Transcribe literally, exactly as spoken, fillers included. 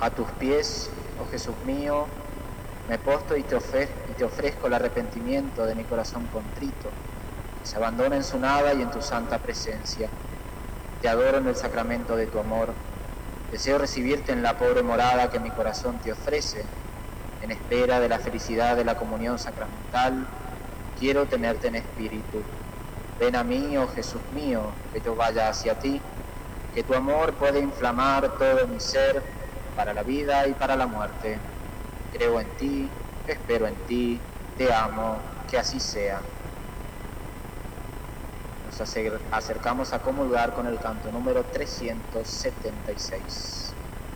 A tus pies, oh Jesús mío, me postro y te, ofre- y te ofrezco el arrepentimiento de mi corazón contrito, que se abandona en su nada y en tu santa presencia. Te adoro en el sacramento de tu amor. Deseo recibirte en la pobre morada que mi corazón te ofrece. En espera de la felicidad de la comunión sacramental, quiero tenerte en espíritu. Ven a mí, oh Jesús mío, que yo vaya hacia ti, que tu amor puede inflamar todo mi ser para la vida y para la muerte. Creo en ti, espero en ti, te amo, que así sea. Nos acercamos a comulgar con el canto número trescientos setenta y seis.